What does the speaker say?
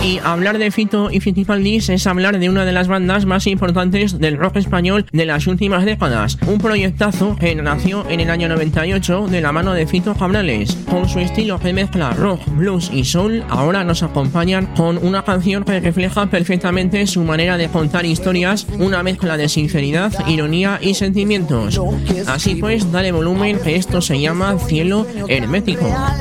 Y hablar de Fito y Fitipaldis es hablar de una de las bandas más importantes del rock español de las últimas décadas. Un proyectazo que nació en el año 98 de la mano de Fito Cabrales. Con su estilo que mezcla rock, blues y soul, ahora nos acompañan con una canción que refleja perfectamente su manera de contar historias, una mezcla de sinceridad, ironía y sentimientos. Así pues, dale volumen, que esto se llama Cielo Hermético.